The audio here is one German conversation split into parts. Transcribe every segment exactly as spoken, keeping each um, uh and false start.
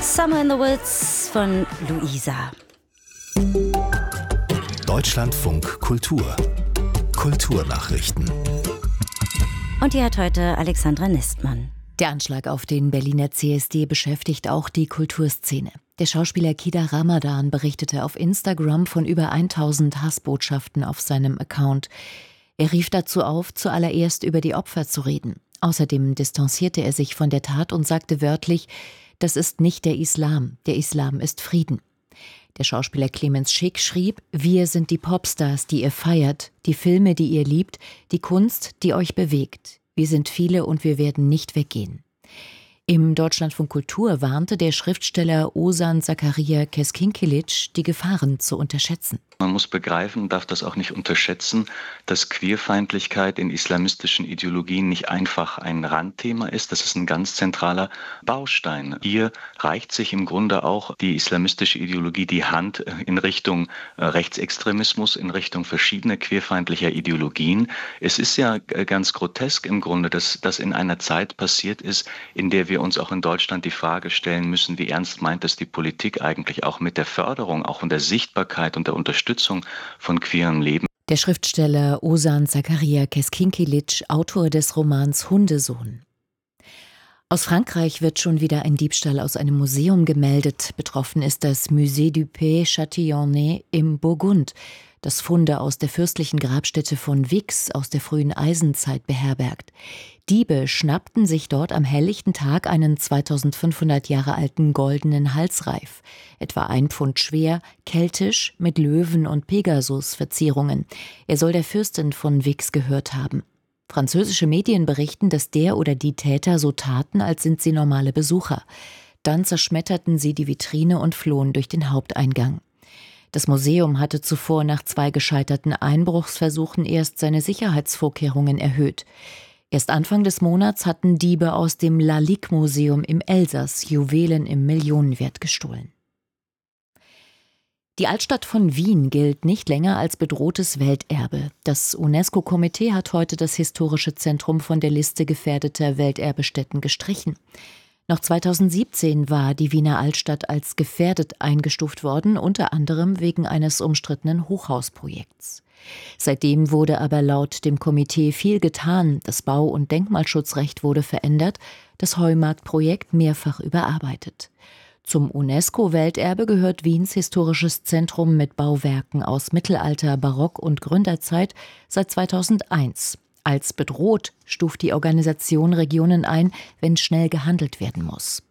Summer in the Woods von Luisa. Deutschlandfunk Kultur. Kulturnachrichten. Und die hat heute Alexandra Nistmann. Der Anschlag auf den Berliner C S D beschäftigt auch die Kulturszene. Der Schauspieler Kida Ramadan berichtete auf Instagram von über tausend Hassbotschaften auf seinem Account. Er rief dazu auf, zuallererst über die Opfer zu reden. Außerdem distanzierte er sich von der Tat und sagte wörtlich: Das ist nicht der Islam, der Islam ist Frieden. Der Schauspieler Clemens Schick schrieb: Wir sind die Popstars, die ihr feiert, die Filme, die ihr liebt, die Kunst, die euch bewegt. Wir sind viele und wir werden nicht weggehen. Im Deutschlandfunk Kultur warnte der Schriftsteller Ozan Zakaria Keskinkilic, die Gefahren zu unterschätzen. Man muss begreifen, darf das auch nicht unterschätzen, dass Queerfeindlichkeit in islamistischen Ideologien nicht einfach ein Randthema ist. Das ist ein ganz zentraler Baustein. Hier reicht sich im Grunde auch die islamistische Ideologie die Hand in Richtung Rechtsextremismus, in Richtung verschiedener queerfeindlicher Ideologien. Es ist ja ganz grotesk im Grunde, dass das in einer Zeit passiert ist, in der wir uns auch in Deutschland die Frage stellen müssen, wie ernst meint es die Politik eigentlich auch mit der Förderung, auch in der Sichtbarkeit und der Unterstützung von queerem Leben. Der Schriftsteller Ozan Zakaria Keskinkilic, Autor des Romans Hundesohn. Aus Frankreich wird schon wieder ein Diebstahl aus einem Museum gemeldet. Betroffen ist das Musée du Pays Châtillonnais im Burgund, das Funde aus der fürstlichen Grabstätte von Vix aus der frühen Eisenzeit beherbergt. Diebe schnappten sich dort am helllichten Tag einen zweitausendfünfhundert Jahre alten goldenen Halsreif, etwa ein Pfund schwer, keltisch, mit Löwen- und Pegasus-Verzierungen. Er soll der Fürstin von Vix gehört haben. Französische Medien berichten, dass der oder die Täter so taten, als sind sie normale Besucher. Dann zerschmetterten sie die Vitrine und flohen durch den Haupteingang. Das Museum hatte zuvor nach zwei gescheiterten Einbruchsversuchen erst seine Sicherheitsvorkehrungen erhöht. Erst Anfang des Monats hatten Diebe aus dem Lalique-Museum im Elsass Juwelen im Millionenwert gestohlen. Die Altstadt von Wien gilt nicht länger als bedrohtes Welterbe. Das UNESCO-Komitee hat heute das historische Zentrum von der Liste gefährdeter Welterbestätten gestrichen. Noch zweitausendsiebzehn war die Wiener Altstadt als gefährdet eingestuft worden, unter anderem wegen eines umstrittenen Hochhausprojekts. Seitdem wurde aber laut dem Komitee viel getan. Das Bau- und Denkmalschutzrecht wurde verändert, das Heumarkt-Projekt mehrfach überarbeitet. Zum UNESCO-Welterbe gehört Wiens historisches Zentrum mit Bauwerken aus Mittelalter, Barock und Gründerzeit seit zweitausendeins. Als bedroht stuft die Organisation Regionen ein, wenn schnell gehandelt werden muss.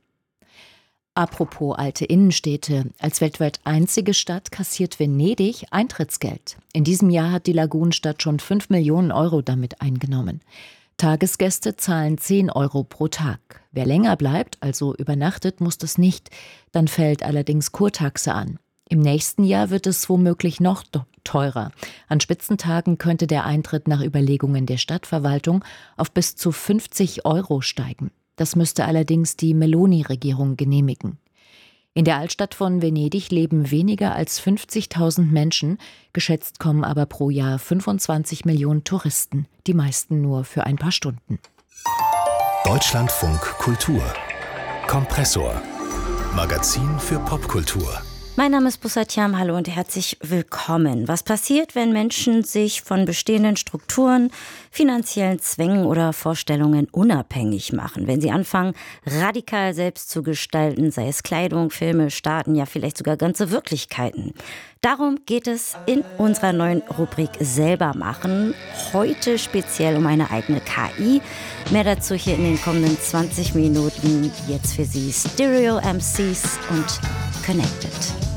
Apropos alte Innenstädte. Als weltweit einzige Stadt kassiert Venedig Eintrittsgeld. In diesem Jahr hat die Lagunenstadt schon fünf Millionen Euro damit eingenommen. Tagesgäste zahlen zehn Euro pro Tag. Wer länger bleibt, also übernachtet, muss das nicht. Dann fällt allerdings Kurtaxe an. Im nächsten Jahr wird es womöglich noch teurer. An Spitzentagen könnte der Eintritt nach Überlegungen der Stadtverwaltung auf bis zu fünfzig Euro steigen. Das müsste allerdings die Meloni-Regierung genehmigen. In der Altstadt von Venedig leben weniger als fünfzigtausend Menschen. Geschätzt kommen aber pro Jahr fünfundzwanzig Millionen Touristen, die meisten nur für ein paar Stunden. Deutschlandfunk Kultur. Kompressor. Magazin für Popkultur. Mein Name ist Bussatiam, hallo und herzlich willkommen. Was passiert, wenn Menschen sich von bestehenden Strukturen, finanziellen Zwängen oder Vorstellungen unabhängig machen? Wenn sie anfangen, radikal selbst zu gestalten, sei es Kleidung, Filme, Staaten, ja vielleicht sogar ganze Wirklichkeiten. Darum geht es in unserer neuen Rubrik Selber machen. Heute speziell um eine eigene K I. Mehr dazu hier in den kommenden zwanzig Minuten. Jetzt für Sie Stereo M Cs und Connected.